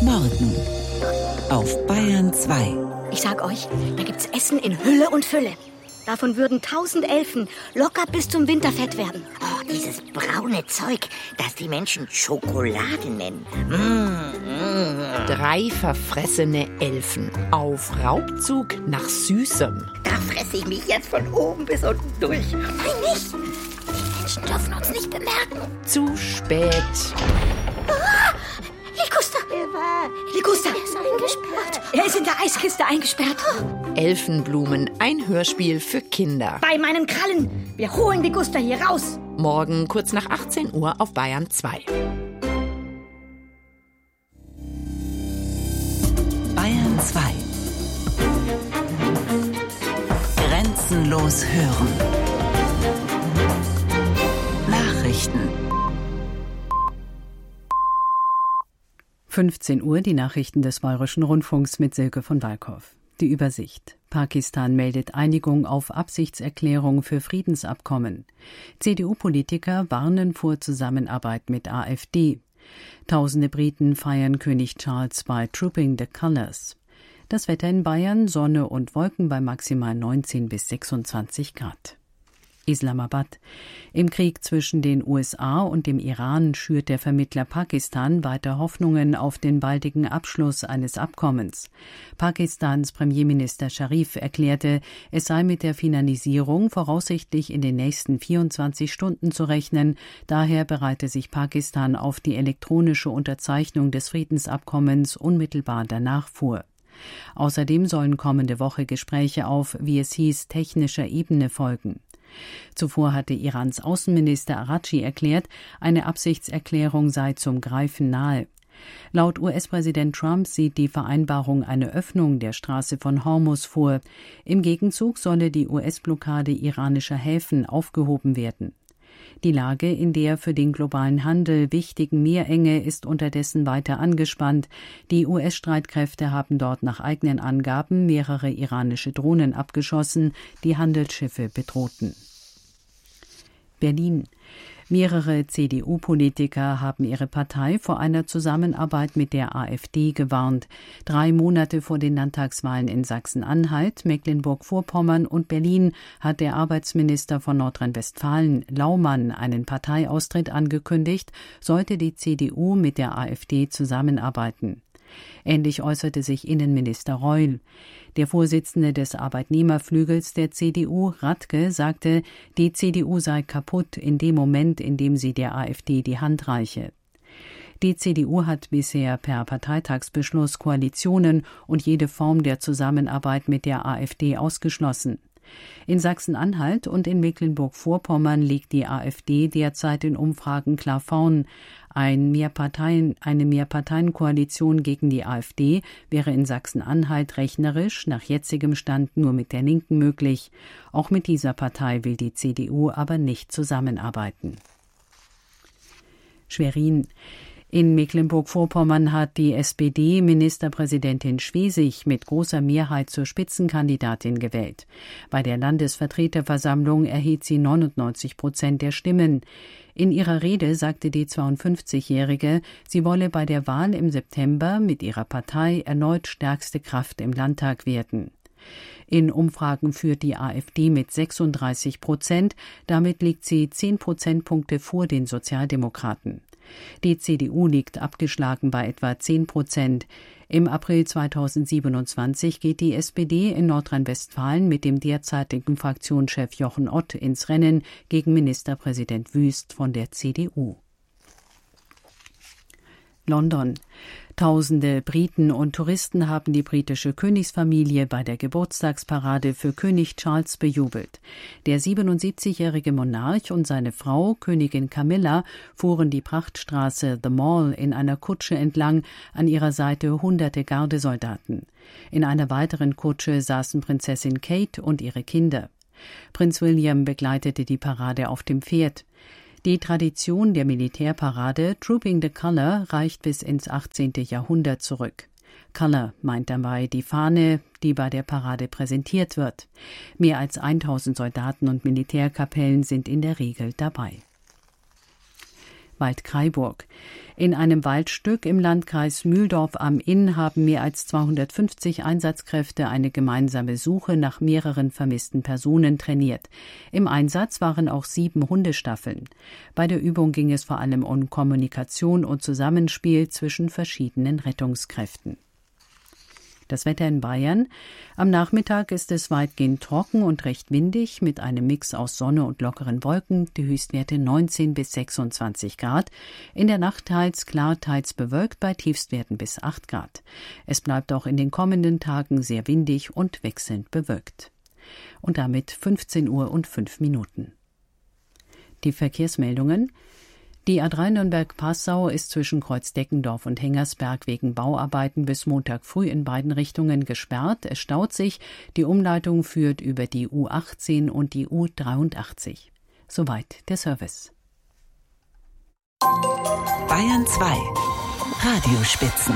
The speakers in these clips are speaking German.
Morgen auf Bayern 2. Ich sag euch, da gibt's Essen in Hülle und Fülle. Davon würden 1000 Elfen locker bis zum Winter fett werden. Oh, dieses braune Zeug, das die Menschen Schokolade nennen. 3 verfressene Elfen auf Raubzug nach Süßem. Da fresse ich mich jetzt von oben bis unten durch. Nein, nicht! Die Menschen dürfen uns nicht bemerken. Zu spät. Liguster! Liguster! Er ist eingesperrt. Er ist in der Eiskiste eingesperrt. Elfenblumen, ein Hörspiel für Kinder. Bei meinen Krallen. Wir holen Liguster hier raus. Morgen kurz nach 18 Uhr auf Bayern 2. Bayern 2. Grenzenlos hören. Nachrichten. 15 Uhr die Nachrichten des Bayerischen Rundfunks mit Silke von Walkow. Die Übersicht. Pakistan meldet Einigung auf Absichtserklärung für Friedensabkommen. CDU-Politiker warnen vor Zusammenarbeit mit AfD. Tausende Briten feiern König Charles bei Trooping the Colours. Das Wetter in Bayern, Sonne und Wolken bei maximal 19 bis 26 Grad. Islamabad. Im Krieg zwischen den USA und dem Iran schürt der Vermittler Pakistan weiter Hoffnungen auf den baldigen Abschluss eines Abkommens. Pakistans Premierminister Sharif erklärte, es sei mit der Finalisierung voraussichtlich in den nächsten 24 Stunden zu rechnen. Daher bereite sich Pakistan auf die elektronische Unterzeichnung des Friedensabkommens unmittelbar danach vor. Außerdem sollen kommende Woche Gespräche auf, wie es hieß, technischer Ebene folgen. Zuvor hatte Irans Außenminister Araghchi erklärt, eine Absichtserklärung sei zum Greifen nahe. Laut US-Präsident Trump sieht die Vereinbarung eine Öffnung der Straße von Hormuz vor. Im Gegenzug solle die US-Blockade iranischer Häfen aufgehoben werden. Die Lage in der für den globalen Handel wichtigen Meerenge ist unterdessen weiter angespannt. Die US-Streitkräfte haben dort nach eigenen Angaben mehrere iranische Drohnen abgeschossen, die Handelsschiffe bedrohten. Berlin. Mehrere CDU-Politiker haben ihre Partei vor einer Zusammenarbeit mit der AfD gewarnt. 3 Monate vor den Landtagswahlen in Sachsen-Anhalt, Mecklenburg-Vorpommern und Berlin hat der Arbeitsminister von Nordrhein-Westfalen, Laumann, einen Parteiaustritt angekündigt, sollte die CDU mit der AfD zusammenarbeiten. Ähnlich äußerte sich Innenminister Reul. Der Vorsitzende des Arbeitnehmerflügels der CDU, Radke, sagte, die CDU sei kaputt in dem Moment, in dem sie der AfD die Hand reiche. Die CDU hat bisher per Parteitagsbeschluss Koalitionen und jede Form der Zusammenarbeit mit der AfD ausgeschlossen. In Sachsen-Anhalt und in Mecklenburg-Vorpommern liegt die AfD derzeit in Umfragen klar vorn. Eine Mehrparteienkoalition gegen die AfD wäre in Sachsen-Anhalt rechnerisch nach jetzigem Stand nur mit der Linken möglich. Auch mit dieser Partei will die CDU aber nicht zusammenarbeiten. Schwerin. In Mecklenburg-Vorpommern hat die SPD-Ministerpräsidentin Schwesig mit großer Mehrheit zur Spitzenkandidatin gewählt. Bei der Landesvertreterversammlung erhielt sie 99% der Stimmen. In ihrer Rede sagte die 52-Jährige, sie wolle bei der Wahl im September mit ihrer Partei erneut stärkste Kraft im Landtag werden. In Umfragen führt die AfD mit 36%, damit liegt sie 10 Prozentpunkte vor den Sozialdemokraten. Die CDU liegt abgeschlagen bei etwa 10%. Im April 2027 geht die SPD in Nordrhein-Westfalen mit dem derzeitigen Fraktionschef Jochen Ott ins Rennen gegen Ministerpräsident Wüst von der CDU. London. Tausende Briten und Touristen haben die britische Königsfamilie bei der Geburtstagsparade für König Charles bejubelt. Der 77-jährige Monarch und seine Frau, Königin Camilla, fuhren die Prachtstraße The Mall in einer Kutsche entlang, an ihrer Seite hunderte Gardesoldaten. In einer weiteren Kutsche saßen Prinzessin Kate und ihre Kinder. Prinz William begleitete die Parade auf dem Pferd. Die Tradition der Militärparade Trooping the Colour reicht bis ins 18. Jahrhundert zurück. Colour meint dabei die Fahne, die bei der Parade präsentiert wird. Mehr als 1000 Soldaten und Militärkapellen sind in der Regel dabei. Waldkraiburg. In einem Waldstück im Landkreis Mühldorf am Inn haben mehr als 250 Einsatzkräfte eine gemeinsame Suche nach mehreren vermissten Personen trainiert. Im Einsatz waren auch 7 Hundestaffeln. Bei der Übung ging es vor allem um Kommunikation und Zusammenspiel zwischen verschiedenen Rettungskräften. Das Wetter in Bayern. Am Nachmittag ist es weitgehend trocken und recht windig mit einem Mix aus Sonne und lockeren Wolken, die Höchstwerte 19 bis 26 Grad. In der Nacht teils klar, teils bewölkt bei Tiefstwerten bis 8 Grad. Es bleibt auch in den kommenden Tagen sehr windig und wechselnd bewölkt. Und damit 15 Uhr und 5 Minuten. Die Verkehrsmeldungen. Die A3 Nürnberg-Passau ist zwischen Kreuzdeckendorf und Hengersberg wegen Bauarbeiten bis Montag früh in beiden Richtungen gesperrt. Es staut sich. Die Umleitung führt über die U18 und die U83. Soweit der Service. Bayern 2 Radiospitzen.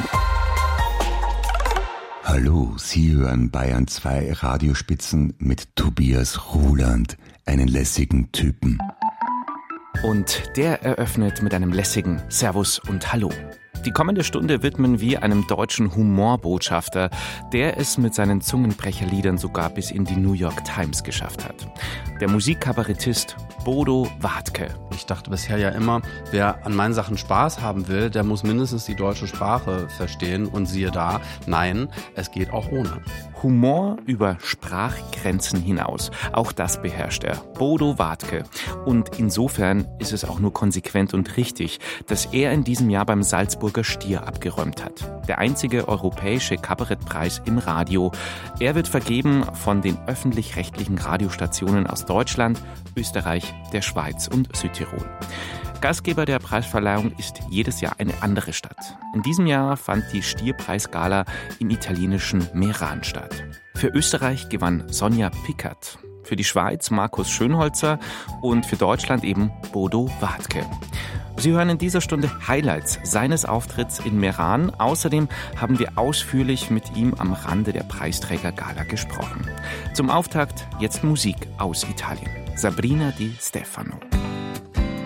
Hallo, Sie hören Bayern 2 Radiospitzen mit Tobias Ruland, einen lässigen Typen. Und der eröffnet mit einem lässigen Servus und Hallo. Die kommende Stunde widmen wir einem deutschen Humorbotschafter, der es mit seinen Zungenbrecherliedern sogar bis in die New York Times geschafft hat. Der Musikkabarettist Bodo Wartke. Ich dachte bisher ja immer, wer an meinen Sachen Spaß haben will, der muss mindestens die deutsche Sprache verstehen. Und siehe da, nein, es geht auch ohne. Humor über Sprachgrenzen hinaus. Auch das beherrscht er. Bodo Wartke. Und insofern ist es auch nur konsequent und richtig, dass er in diesem Jahr beim Salzburger Stier abgeräumt hat. Der einzige europäische Kabarettpreis im Radio. Er wird vergeben von den öffentlich-rechtlichen Radiostationen aus Deutschland, Österreich, der Schweiz und Südtirol. Gastgeber der Preisverleihung ist jedes Jahr eine andere Stadt. In diesem Jahr fand die Stierpreisgala im italienischen Meran statt. Für Österreich gewann Sonja Pickert, für die Schweiz Markus Schönholzer und für Deutschland eben Bodo Wartke. Sie hören in dieser Stunde Highlights seines Auftritts in Meran. Außerdem haben wir ausführlich mit ihm am Rande der Preisträgergala gesprochen. Zum Auftakt jetzt Musik aus Italien. Sabrina Di Stefano.